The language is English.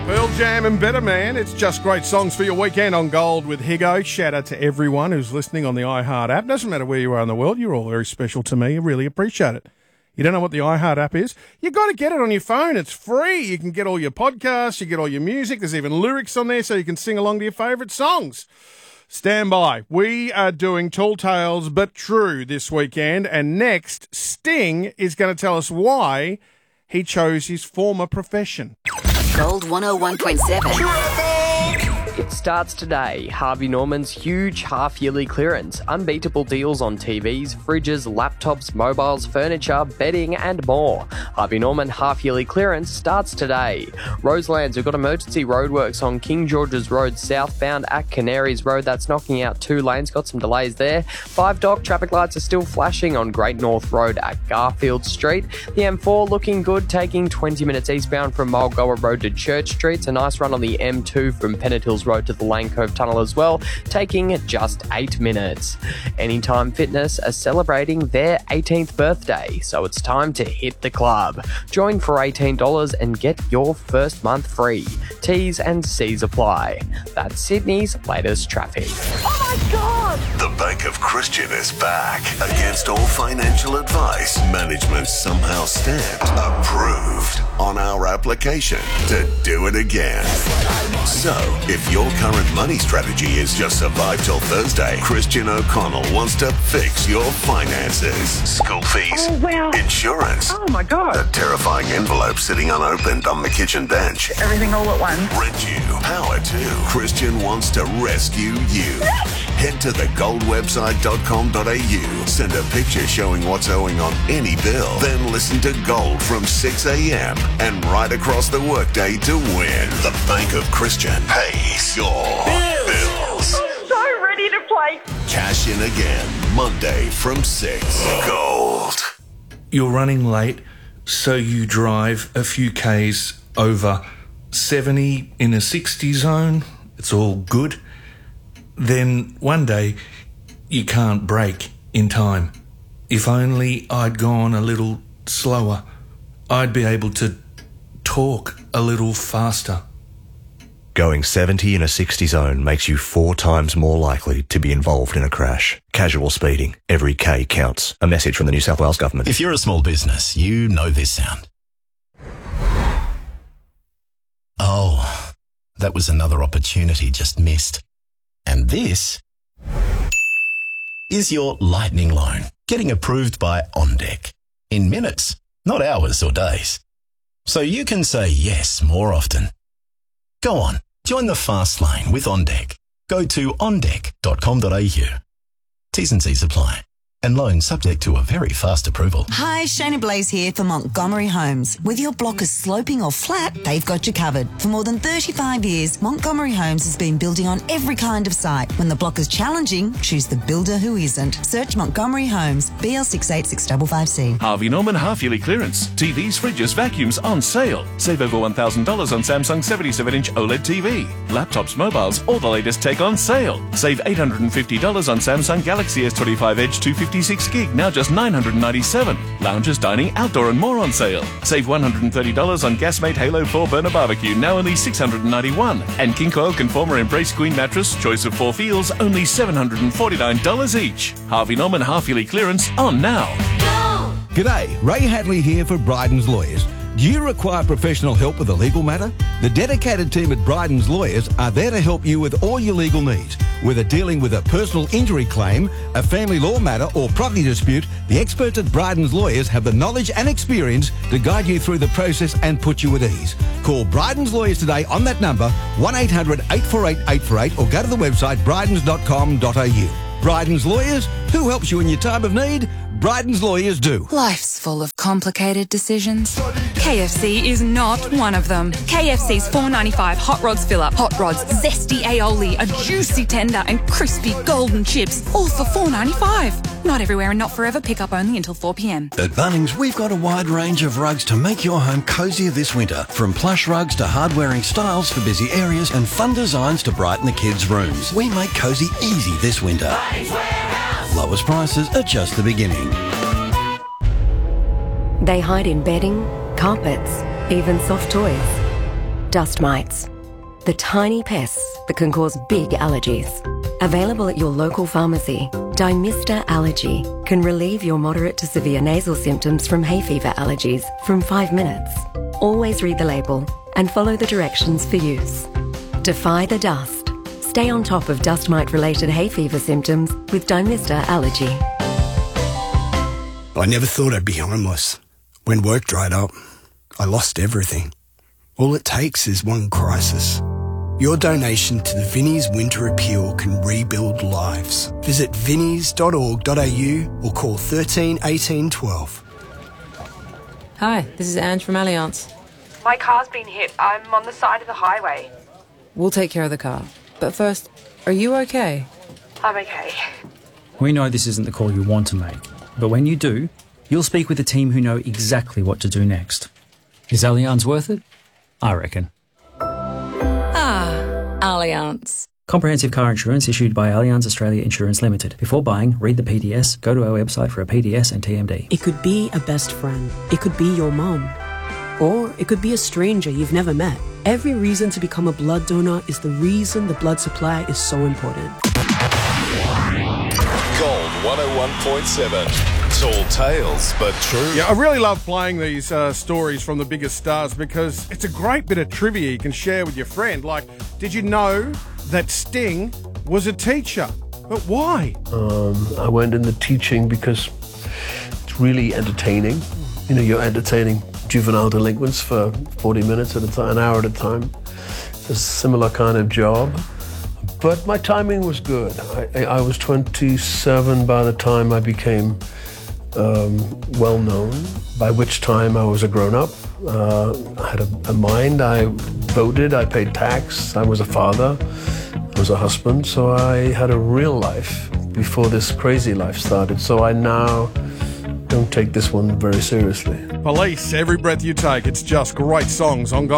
Pearl Jam and Better Man. It's just great songs for your weekend on Gold with Higo. Shout out to everyone who's listening on the iHeart app. Doesn't matter where you are in the world. You're all very special to me. I really appreciate it. You don't know what the iHeart app is? You got to get it on your phone. It's free. You can get all your podcasts. You get all your music. There's even lyrics on there so you can sing along to your favourite songs. Stand by. We are doing Tall Tales But True this weekend. And next, Sting is going to tell us why he chose his former profession. Gold 101.7. It starts today. Harvey Norman's huge half-yearly clearance. Unbeatable deals on TVs, fridges, laptops, mobiles, furniture, bedding and more. Harvey Norman half-yearly clearance starts today. Roselands have got emergency roadworks on King George's Road southbound at Canaries Road. That's knocking out 2 lanes. Got some delays there. 5 Dock traffic lights are still flashing on Great North Road at Garfield Street. The M4 looking good, taking 20 minutes eastbound from Mulgoa Road to Church Street. It's a nice run on the M2 from Pennant Hills Road to the Lane Cove Tunnel as well, taking just 8 minutes. Anytime Fitness are celebrating their 18th birthday, so it's time to hit the club. Join for $18 and get your first month free. T's and C's apply. That's Sydney's latest traffic. Oh my God! The Bank of Christian is back. Against all financial advice, management somehow stamped approved on our application to do it again. So, if your current money strategy is just survive till Thursday, Christian O'Connell wants to fix your finances. School fees, insurance, Oh my God. a terrifying envelope sitting unopened on the kitchen bench, Everything all at once. rent you, power to. Christian wants to rescue you. Head to thegoldwebsite.com.au. Send a picture showing what's owing on any bill. Then listen to Gold from 6 a.m. and right across the workday to win. The Bank of Christian pays your bills. So ready to play. Cash in again, Monday from 6. Gold. You're running late, so you drive a few Ks over 70 in a 60 zone. It's all good. Then one day, you can't brake in time. If only I'd gone a little slower, I'd be able to talk a little faster. Going 70 in a 60 zone makes you 4 times more likely to be involved in a crash. Casual speeding. Every K counts. A message from the New South Wales Government. If you're a small business, you know this sound. Oh, that was another opportunity just missed. And this is your lightning loan, getting approved by OnDeck. In minutes, not hours or days. So you can say yes more often. Go on, join the fast lane with OnDeck. Go to ondeck.com.au. T's and C's apply. And loan subject to a very fast approval. Hi, Shayna Blaze here for Montgomery Homes. Whether your block is sloping or flat, they've got you covered. For more than 35 years, Montgomery Homes has been building on every kind of site. When the block is challenging, choose the builder who isn't. Search Montgomery Homes, BL686555C. Harvey Norman half-yearly clearance. TVs, fridges, vacuums on sale. Save over $1,000 on Samsung 77-inch OLED TV. Laptops, mobiles, all the latest tech on sale. Save $850 on Samsung Galaxy S25 Edge 256 gig, now just $997. Lounges, dining, outdoor and more on sale. Save $130 on Gasmate Halo 4 Burner Barbecue, now only $691. And King Coil Conformer Embrace Queen Mattress, choice of 4 feels, only $749 each. Harvey Norman half-yearly clearance on now. G'day, Ray Hadley here for Bryden's Lawyers. Do you require professional help with a legal matter? The dedicated team at Bryden's Lawyers are there to help you with all your legal needs. Whether dealing with a personal injury claim, a family law matter or property dispute, the experts at Bryden's Lawyers have the knowledge and experience to guide you through the process and put you at ease. Call Bryden's Lawyers today on that number, 1-800-848-848, or go to the website brydens.com.au. Bryden's Lawyers, who helps you in your time of need? Bryden's Lawyers do. Life's full of complicated decisions. KFC is not one of them. KFC's $4.95 Hot Rods Fill-Up. Hot Rods, zesty aioli, a juicy tender and crispy golden chips, all for $4.95. Not everywhere and not forever. Pick up only until 4 p.m. At Bunnings, we've got a wide range of rugs to make your home cozier this winter. From plush rugs to hard-wearing styles for busy areas and fun designs to brighten the kids' rooms. We make cozy easy this winter. Lowest prices are just the beginning. They hide in bedding, carpets, even soft toys. dust mites. The tiny pests that can cause big allergies. Available at your local pharmacy, Dymista Allergy can relieve your moderate to severe nasal symptoms from hay fever allergies from 5 minutes. Always read the label and follow the directions for use. Defy the dust. Stay on top of dust mite-related hay fever symptoms with Dymista Allergy. I never thought I'd be homeless. When work dried up, I lost everything. All it takes is one crisis. Your donation to the Vinnie's Winter Appeal can rebuild lives. Visit vinnies.org.au or call 13 18 12. Hi, this is Ange from Allianz. My car's been hit. I'm on the side of the highway. We'll take care of the car. But first, are you okay? I'm okay. We know this isn't the call you want to make, but when you do, you'll speak with a team who know exactly what to do next. Is Allianz worth it? I reckon. Allianz. Comprehensive car insurance issued by Allianz Australia Insurance Limited. Before buying, read the PDS, go to our website for a PDS and TMD. It could be a best friend. It could be your mom. Or it could be a stranger you've never met. Every reason to become a blood donor is the reason the blood supply is so important. Gold 101.7. Tall tales, but true. Yeah, I really love playing these stories from the biggest stars because it's a great bit of trivia you can share with your friend. Like, did you know that Sting was a teacher? But why? I went into teaching because it's really entertaining. You know, you're entertaining juvenile delinquents for 40 minutes at a time, an hour at a time. It's a similar kind of job. But my timing was good. I was 27 by the time I became well known, by which time I was a grown-up. I had a mind, I voted, I paid tax, I was a father, I was a husband, so I had a real life before this crazy life started. So I now don't take this one very seriously. Police, Every Breath You Take. It's just great songs on Gold.